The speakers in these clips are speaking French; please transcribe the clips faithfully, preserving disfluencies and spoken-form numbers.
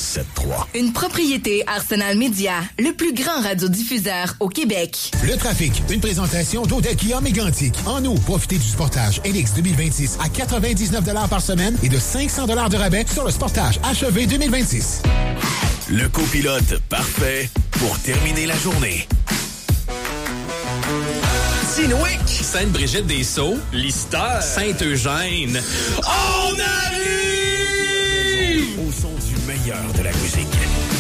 sept trois. Une propriété Arsenal Média, le plus grand radiodiffuseur au Québec. Le trafic, une présentation d'Hôtel Guillaume et Gantic. En nous, profitez du Sportage N X deux mille vingt-six à quatre-vingt-dix-neuf dollars par semaine et de cinq cents dollars de rabais sur le Sportage H E V deux mille vingt-six. Le copilote parfait pour terminer la journée. Sinwick, Sainte-Brigitte-des-Sceaux, Lister, Saint-Eugène. On arrive! Au son du meilleur de la musique.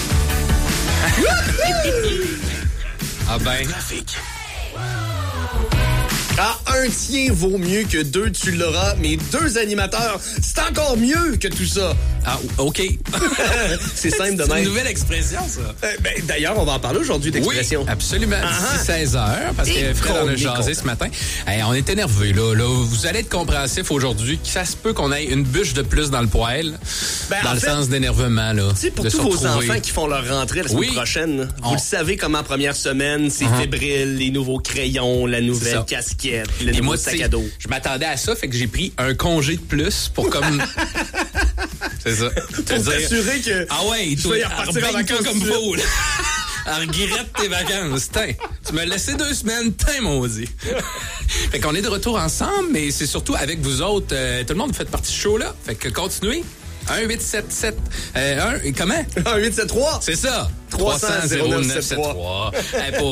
Ah ben. Trafic. Ah, un tien vaut mieux que deux, tu l'auras. Mais deux animateurs, c'est encore mieux que tout ça. Ah, OK. C'est simple de C'est même. une nouvelle expression, ça. Euh, ben, d'ailleurs, on va en parler aujourd'hui d'expression. Oui, absolument. Ah, D'ici seize heures, parce que Fred en a jasé ce matin. Hey, on est énervés, là. là. Vous allez être compréhensif aujourd'hui. Ça se peut qu'on ait une bûche de plus dans le poêle. Ben, dans le fait, sens d'énervement, là. Tu sais, pour de tous se vos retrouver. enfants qui font leur rentrée la semaine Oui. prochaine, vous On... le savez comment première semaine, c'est Uh-huh. fébrile, les nouveaux crayons, la nouvelle casquette, le Et nouveau moi, sac à dos. Je m'attendais à ça, fait que j'ai pris un congé de plus pour comme... C'est ça. Pour t'assurer que... Ah ouais, tu toi, vas y repartir en rebaigne-toi vacances comme tout de faux, là. Regrette tes vacances. Tain, tu m'as laissé deux semaines, tain, maudit. Fait qu'on est de retour ensemble, mais c'est surtout avec vous autres. Euh, tout le monde fait partie du show, là. Fait que continuez. un huit sept sept Euh, un, comment? un huit sept trois C'est ça. trois cents zéro neuf sept trois Hey, pour...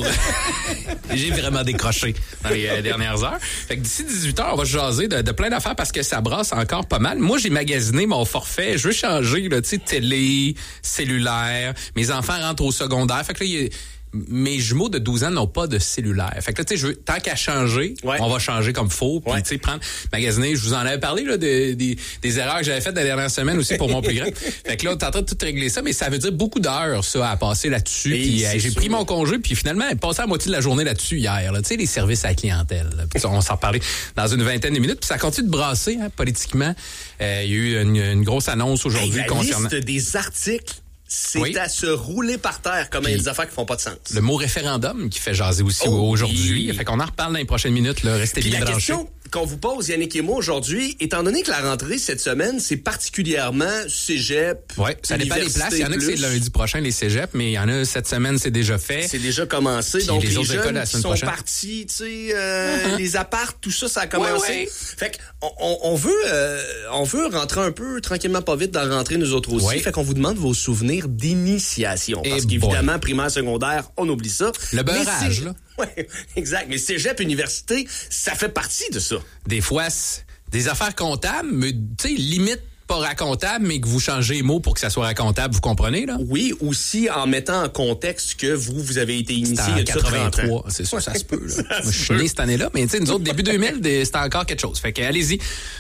J'ai vraiment décroché dans les euh, dernières heures. Fait que d'ici dix-huit heures, on va jaser de, de plein d'affaires parce que ça brasse encore pas mal. Moi, j'ai magasiné mon forfait. Je veux changer, là, tu sais, télé, cellulaire. Mes enfants rentrent au secondaire. Fait que là, il y a... Mes jumeaux de douze ans n'ont pas de cellulaire. Fait que là, tu sais, je veux, tant qu'à changer, ouais. on va changer comme faut. Puis, ouais. tu sais, prendre, magasiner. Je vous en avais parlé, là, de, de, des erreurs que j'avais faites la dernière semaine aussi pour mon plus grand. Fait que là, t'es en train de tout régler ça, mais ça veut dire beaucoup d'heures, ça, à passer là-dessus. Puis, hey, j'ai sûr. pris mon congé, puis finalement, j'ai passé la moitié de la journée là-dessus hier, là. Tu sais, les services à la clientèle. Là. Puis, on s'en parlait dans une vingtaine de minutes. Puis, ça continue de brasser, hein, politiquement. Euh, il y a eu une, une grosse annonce aujourd'hui hey, la concernant. liste des articles. C'est oui. à se rouler par terre comme il y a des affaires qui font pas de sens. Le mot référendum qui fait jaser aussi oh, aujourd'hui. Oui. Fait qu'on en reparle dans les prochaines minutes. Là. Restez Puis bien la branchés. question qu'on vous pose, Yannick et moi, aujourd'hui, étant donné que la rentrée cette semaine, c'est particulièrement cégep. Oui, ça dépend des places. Il y en a plus. Que c'est lundi prochain, les cégeps, mais il y en a cette semaine, c'est déjà fait. C'est déjà commencé. Puis donc, les, les autres jeunes écoles, la qui semaine sont prochaine. partis, tu sais, euh, uh-huh. les apparts, tout ça, ça a commencé. Ouais, ouais. Fait qu'on on, on veut, euh, on veut rentrer un peu tranquillement, pas vite, dans la rentrée, nous autres aussi. Ouais. Fait qu'on vous demande vos souvenirs d'initiation. Parce Et qu'évidemment, boy. primaire, secondaire, on oublie ça. Le beurrage, là. Oui, exact. Mais cégep, université, ça fait partie de ça. Des fois, c'est des affaires comptables, mais tu sais, limite pas racontable, mais que vous changez les mots pour que ça soit racontable, vous comprenez, là? Oui, aussi en mettant en contexte que vous, vous avez été initié il y a quatre-vingt-trois, c'est sûr, ça se peut, là. Moi, je suis né cette année-là, mais tu sais, nous autres, début deux mille, c'était encore quelque chose. Fait que, allez-y,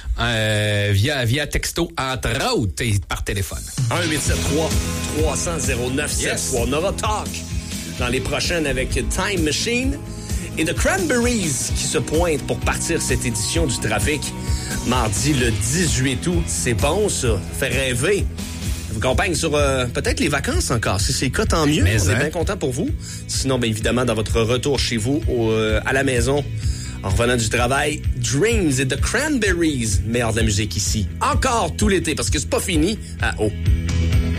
euh, via, via texto, entre autres, et par téléphone. un huit sept trois trois cents zéro neuf sept trois Yes. On aura talk dans les prochaines avec Time Machine et The Cranberries qui se pointent pour partir cette édition du Trafic. Mardi le dix-huit août. C'est bon, ça. Fait rêver. Je vous accompagne sur euh, peut-être les vacances encore. Si c'est le cas, tant mieux. Mais On hein? est bien content pour vous. Sinon, bien évidemment, dans votre retour chez vous, au, euh, à la maison, en revenant du travail, Dreams et The Cranberries. Meilleur de la musique ici. Encore tout l'été, parce que c'est pas fini à haut.